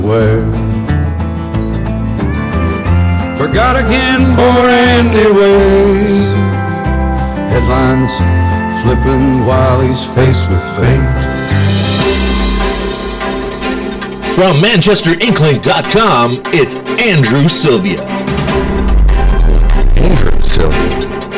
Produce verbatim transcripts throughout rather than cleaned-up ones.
Where forgot again, poor Andy Ways. Headlines flipping while he's faced with fate. From Manchester Inkling dot com, it's Andrew Sylvia. Andrew Sylvia.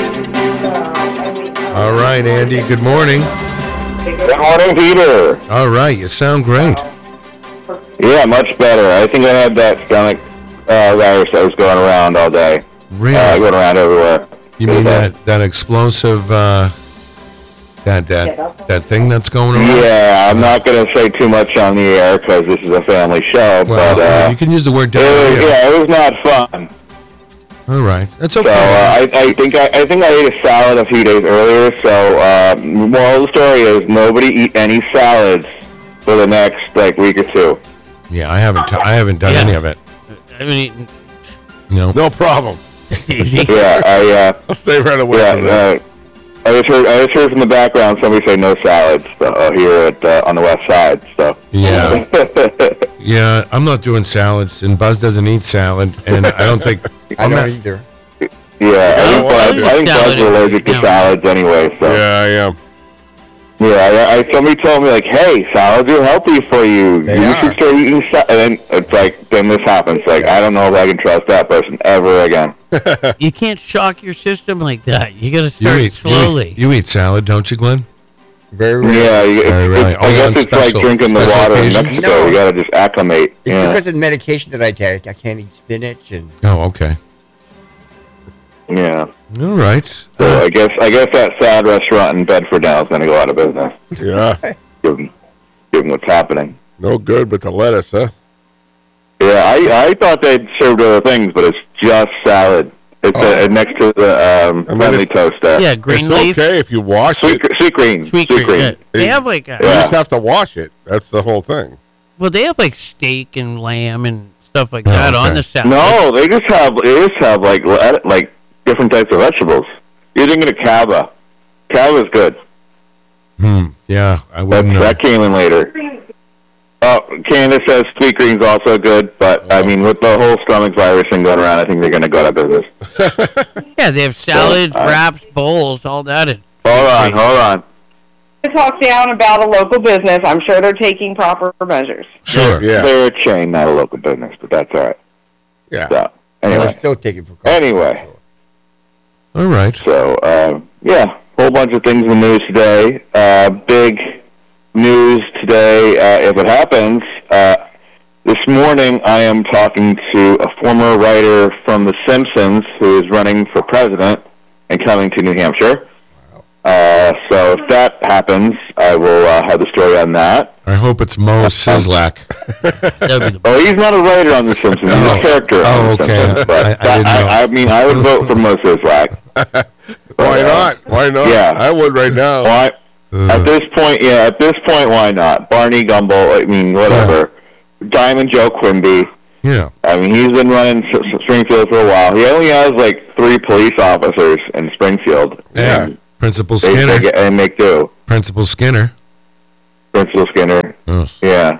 All right, Andy, good morning. Good morning, Peter. All right, you sound great. Yeah, much better. I think I had that stomach uh, virus that was going around all day. Really? Uh, going around everywhere. You mean that, that explosive, uh, that that that thing that's going around? Yeah, I'm not going to say too much on the air because this is a family show. Well, but uh, you can use the word it was, diarrhea. yeah, it was not fun. All right, that's So okay. uh, I, I think I, I think I ate a salad a few days earlier. So uh, moral of the story is nobody eat any salads for the next like week or two. Yeah, I haven't t- I haven't done Yeah. any of it. I mean, You know, No problem. Yeah, I. Uh, I'll stay right away Yeah, from that. uh, I just heard. I just heard from the background somebody say no salads uh, here at uh, on the west side. So Yeah. yeah, I'm not doing salads, and Buzz doesn't eat salad, and I don't think I I'm don't not- either. yeah, I well, think Buzz, I I think salad Buzz is allergic to yeah. salads anyway. So Yeah, I am. yeah, I, I, somebody told me like, hey, salads are healthy for you. They you are. should start eating salads. And then it's like, then this happens. Like, I don't know if I can trust that person ever again. you can't shock your system like that. You got to you start eat slowly. You, you eat salad, don't you, Glenn? Very rare. Yeah, you, Very it's, rarely. it's, Only I on guess it's special- like drinking the special water occasions? in Mexico. No. You got to just acclimate. It's yeah. because of the medication that I take. I can't eat spinach and Oh, okay. yeah. All right. So I guess I guess that sad restaurant in Bedford now is going to go out of business. Yeah. Given, given what's happening. No good with the lettuce, huh? Yeah, I I thought they'd served other things, but it's just salad. It's Oh. uh, next to the um, I mean, friendly it's- toast there. Yeah, green it's leaf, okay if you wash Sweet, it. sweet green. sweet green. Yeah. They have like a, You Yeah. just have to wash it. That's the whole thing. well, they have like steak and lamb and stuff like Oh, that on okay. the salad. No, they just have they just have like le- like different types of vegetables. You're thinking of cava. Cava's good. Hmm. Yeah, I That, wouldn't know. that came in later. Oh, Candace says sweet green's also good, but I mean with the whole stomach virus thing going around, I think they're going to go out of business. Yeah, they have salads, uh, wraps, bowls, all that. In. Hold on, hold on. To talk down about a local business, I'm sure they're taking proper measures. Sure. Yeah. They're a chain, not a local business, but that's all right. Yeah. So they're anyway, still taking precautions. anyway. All right. So, uh, yeah, whole bunch of things in the news today. Uh, big news today, uh, if it happens. Uh, this morning, I am talking to a former writer from The Simpsons who is running for president and coming to New Hampshire. Uh, so if that happens, I will uh, have the story on that. I hope it's Mo Sizlak. That would be the Oh, he's not a writer on The Simpsons. He's Oh. a character on Oh, The okay. Simpsons. But I- I that- didn't know. I, I mean, I would vote for Mo Sizlak. Why not? Why not? Yeah. I would right now. Why? Uh, At this point, yeah, at this point, why not? Barney Gumble, I mean, whatever. Diamond Joe Quimby. yeah. I mean, he's been running S- S- Springfield for a while. He only has like three police officers in Springfield. Yeah. And Principal They, Skinner. they get, and make do. Principal Skinner. Principal Skinner. Oh. Yeah.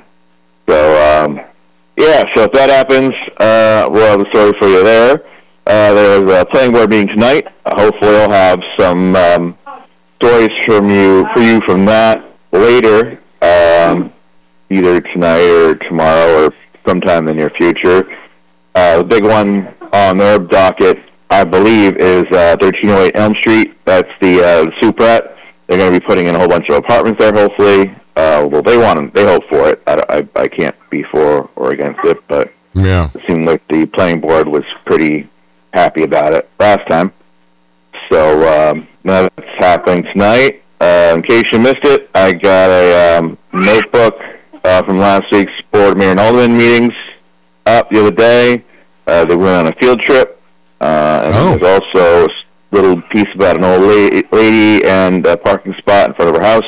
So, um, yeah, so if that happens, uh, we'll have a story for you there. Uh, there's a planning board meeting tonight. Uh, hopefully I'll have some um, stories from you for you from that later, um, either tonight or tomorrow or sometime in the near future. Uh, the big one on their docket, I believe, is uh, thirteen oh eight Elm Street. That's the uh, Supret. They're going to be putting in a whole bunch of apartments there, hopefully. Uh, well, they want them. They hope for it. I, I, I can't be for or against it, but Yeah. it seemed like the planning board was pretty happy about it last time. So um, that's happening tonight. Uh, in case you missed it, I got a um, notebook uh, from last week's Board of Mayor and Alderman meetings up the other day. Uh, they went on a field trip. Uh, and Oh. there's also a little piece about an old lady, lady and a parking spot in front of her house.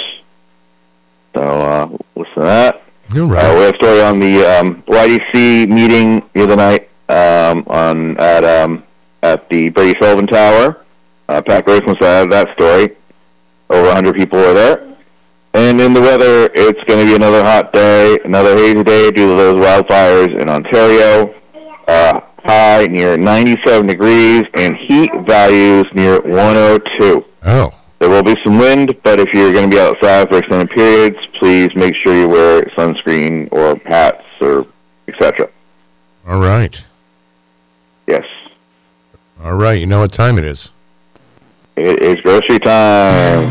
So uh, listen to that. You're Uh, right. we have a story on the um, Y D C meeting the other night um, on at um, at the Brady Sullivan Tower. Uh, Pat Gross must have that story. Over one hundred people were there. And in the weather, it's going to be another hot day, another hazy day due to those wildfires in Ontario. Uh, high near ninety-seven degrees and heat values near one oh two. Oh. There will be some wind, but if you're going to be outside for extended periods, please make sure you wear sunscreen or hats or et cetera. All right. Yes. All right. You know what time it is. It is grocery time.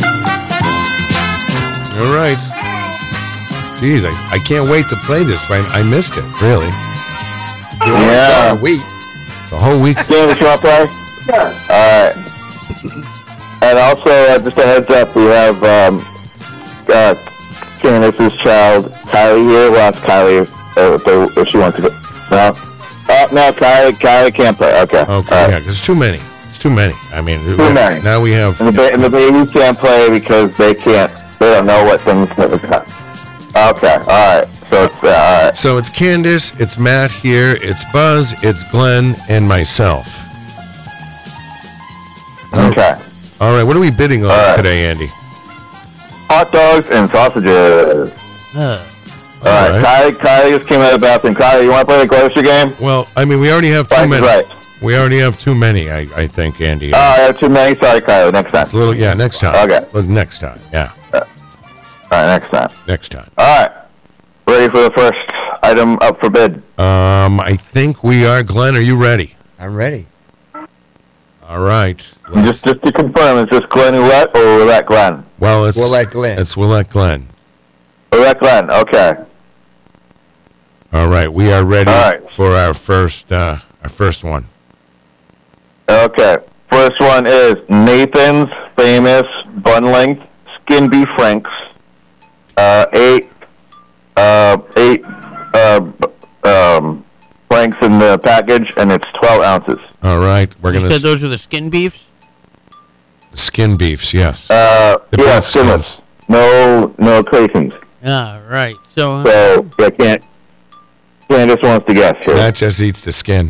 All right. Jeez, I, I can't wait to play this. I, I missed it, really. Yeah. A week. The whole week. Candace, you want to play? Sure. All right. And also, uh, just a heads up, we have um, uh, Candace's child, Kylie, here. We'll ask Kylie if, uh, if, they, if she wants to go. No? Uh, no, Kylie, Kylie can't play. Okay. Okay, All right. yeah, there's too many. It's too many. I mean, Too many. now we have... And the, ba- and the babies can't play because they can't, they don't know what things are. Okay, all right. So it's, uh, all right. So it's Candace, it's Matt here, it's Buzz, it's Glenn, and myself. Okay. All right, what are we bidding on All right. today, Andy? Hot dogs and sausages. Uh, All right, right. Kylie, Kylie just came out of the bathroom. Kylie, you want to play the grocery game? Well, I mean, we already have too Price is many. Right. We already have too many, I, I think, Andy. Oh, I have too many. Sorry, Kylie. Next time. It's a little, yeah, next time. Okay. Look, next time, yeah, All right, next time. next time. All right. Ready for the first item up for bid? Um, I think we are. Glenn, are you ready? I'm ready. All right. And Just, just to confirm, is this Glenn Ouellette or Ouellette Glenn? Well, it's Willette Glenn. It's Willette Glenn. Ouellette Glenn. Okay. All right, we are ready All right. for our first, uh, our first one. Okay. First one is Nathan's famous bun length skin beef franks. Uh, eight, uh, eight, uh, b- um, franks in the package, and it's twelve ounces. All right, we're you gonna said those are the skin beefs? s- skin beefs. Yes. Uh, The yeah, beef skinless. skins. No, no casings. Ah, right. So, uh, So I can't. Candace wants to guess here. That just eats the skin.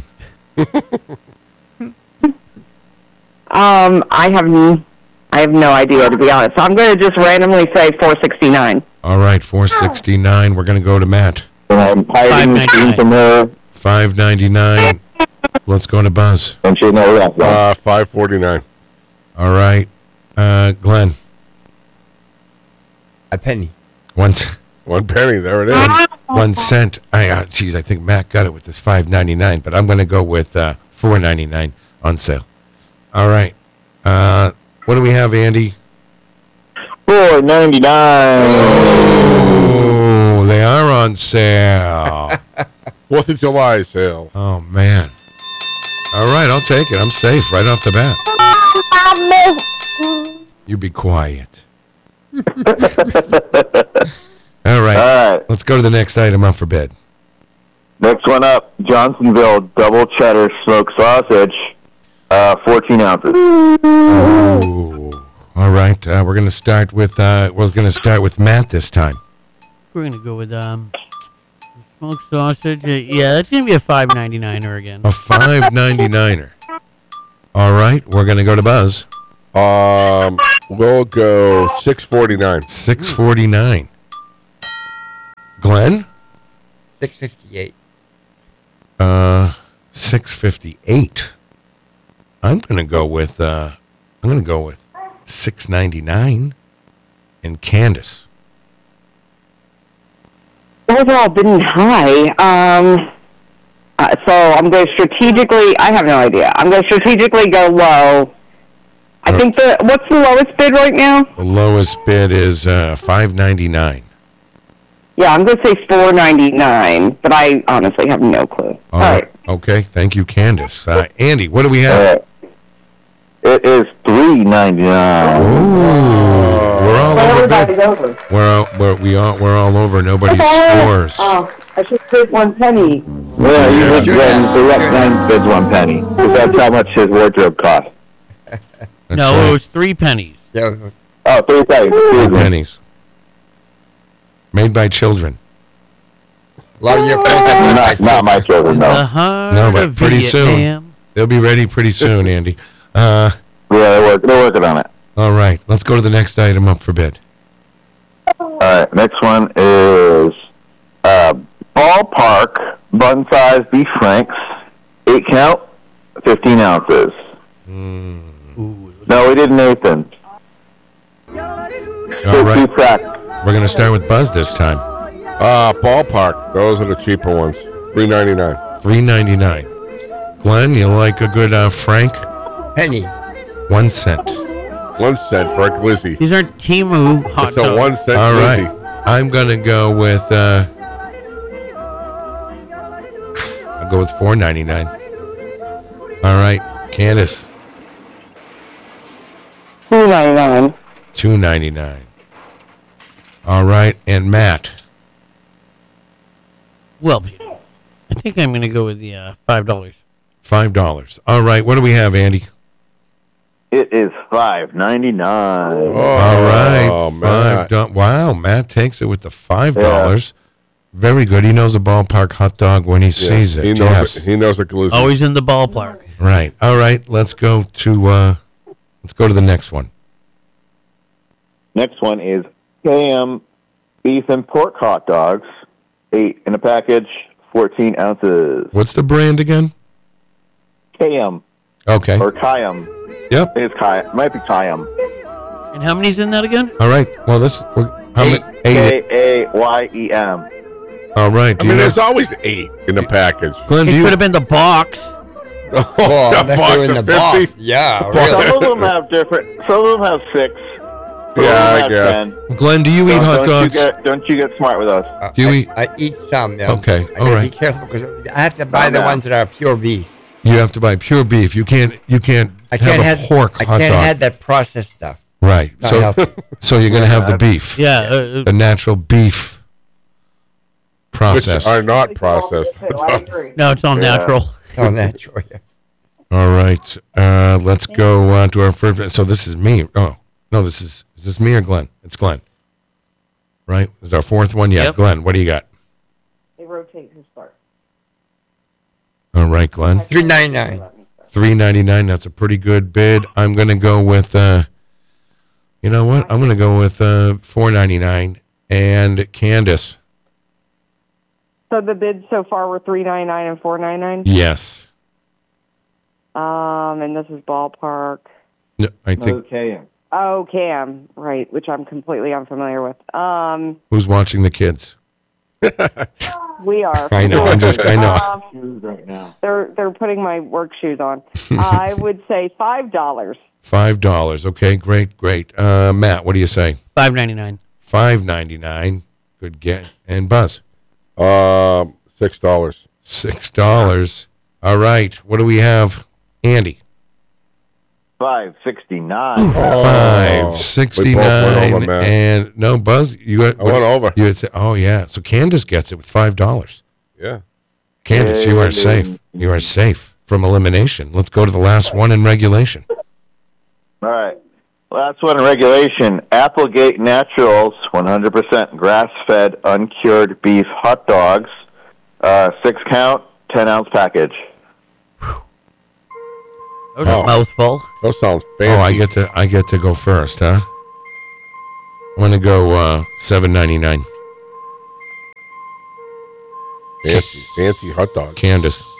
Um, I have n- I have no idea, to be honest. So I'm going to just randomly say four sixty-nine. All right, four sixty-nine. We're gonna go to Matt. And I'm hiding the five screen from her, five ninety-nine. Let's go to Buzz. and she knows that. one. Uh, five forty-nine. All right, uh, Glenn. A penny. One, c- One penny. There it is. one cent. I, uh, geez, I think Matt got it with this five ninety-nine, but I'm gonna go with uh, four ninety-nine on sale. All right. Uh, what do we have, Andy? Four ninety nine. Oh, they are on sale. Fourth of July sale. Oh man. All right, I'll take it. I'm safe right off the bat. You be quiet. All right. All right. Let's go to the next item up for bid. Next one up, Johnsonville double cheddar smoked sausage, uh, fourteen ounces. Ooh. All right. Uh, we're gonna start with uh, we're gonna start with Matt this time. we're going to go with um, smoked sausage. Uh, yeah, that's going to be a five ninety-niner again. A five ninety-niner. All right. We're gonna go to Buzz. Um, we'll go six forty-nine. Six forty-nine. Glenn. Six fifty-eight. Uh, six fifty-eight. I'm gonna go with uh, I'm gonna go with six ninety-nine. And Candace. Those are all bidding high. Um, uh, so I'm going to strategically, I have no idea. I'm going to strategically go low. I think the, what's the lowest bid right now? The lowest bid is uh, five ninety-nine. Yeah, I'm going to say four ninety-nine, but I honestly have no clue. All right. Okay. Thank you, Candace. Uh, Andy, what do we have? Uh, it is three ninety nine. Ooh, we're all over. Everybody's over. We're all, we're, we all, we're all over. Nobody scores. Oh, I should bid one penny. Yeah, you would Glenn, the Rex Glenn bids one penny. 'Cause that's how much his wardrobe cost. That's no, right. it was three pennies. Yeah, Oh, three pennies. Excuse me. Pennies. Made by children. a lot of your clothes have Not, not my children, The no. heart No, but of pretty soon. Vietnam. They'll be ready pretty soon, Andy. Uh, Yeah, they're, work, they're working on it. all right. Let's go to the next item up for bid. All right, next one is uh, Ballpark bun size beef franks, eight count, fifteen ounces. Mm. Ooh, No, we did Nathan. All right. Two crack. We're going to start with Buzz this time. Uh, Ballpark. Those are the cheaper ones. three ninety-nine. three ninety-nine. Glenn, you like a good uh, Frank? Penny. One cent. One cent for a glizzy. these aren't Timu hot It's a dogs. one cent All glizzy. right. I'm going to go with, uh, I'll go with four ninety-nine. All right. Candace, two ninety-nine. two ninety-nine. All right. And Matt, Well, I think I'm going to go with the uh, five dollars. five dollars. All right. What do we have, Andy? It is five ninety-nine. Oh, All right. man. Five do- wow. Matt takes it with the five dollars. Very good. He knows a ballpark hot dog when he sees it. He knows, Yes. it. He knows a glizzy. Always in the ballpark. Right. All right. Let's go to uh, let's go to the next one. Next one is K M beef and pork hot dogs, eight in a package, fourteen ounces. What's the brand again? K M Okay. or Kayam. Yep. I think it's Kayam. It might be Kayam. And how many's in that again? All right. Well, this we're, how many? Eight. K A Y E M. All right. I Do mean, you there's know, always eight in the package. Glenn? Do It you? could have been the box. Oh, Well, the unless box they're in of the fifty? box. Yeah, Some really. of them have different. Some of them have six. Some Yeah, of them I have guess. ten. Glenn, do you eat Don't- hot don't dogs? You get, don't you get smart with us? Uh, Do you I, eat- I eat some. Yeah. Okay, I all gotta right. Be careful because I have to buy Calm the down. ones that are pure beef. You have to buy pure beef. You can't. You can't I have can't a have pork I hot can't dog. have that processed stuff. Right. Not So, healthy. so you're gonna have the beef. Yeah. Uh, The natural beef Which process. are not processed. no, it's all Yeah. natural. Oh, natural. Yeah. All right. Uh, let's go on to our first. So this is me. Oh no, this is is this me or Glenn? It's Glenn. Right. This is our fourth one. Yeah, Yep. Glenn. What do you got? They rotate who starts. All right, Glenn. Three ninety nine. Three ninety nine. That's a pretty good bid. I'm gonna go with. Uh, you know what? I'm gonna go with uh, four ninety nine. And Candace. So the bids so far were three ninety-nine and four ninety-nine. Yes. Um, and this is ballpark. No, I think. Okay. Oh, Cam, right, which I'm completely unfamiliar with. Um, Who's watching the kids? we are. I know. I'm just. I know. Um, Right now. they're they're putting my work shoes on. I would say five dollars. Five dollars. Okay. Great. Great. Uh, Matt, what do you say? Five ninety nine. Five ninety nine. Good get. And Buzz. Um, six dollars. Six dollars. All right. What do we have, Andy? Five sixty nine. Five sixty We both went nine. over, man. And no, Buzz. You got. I went over. You had said, oh yeah. So Candace gets it with five dollars. Yeah. Candace, you are safe. You are safe from elimination. Let's go to the last one in regulation. All right. Last one in regulation. Applegate Naturals, one hundred percent grass-fed, uncured beef hot dogs, uh, six count, ten ounce package. Those Oh. are a mouthful. Those sounds fancy. Oh, I get to. I get to go first, huh? I'm gonna go uh, seven ninety nine. fancy, fancy hot dogs. Candace.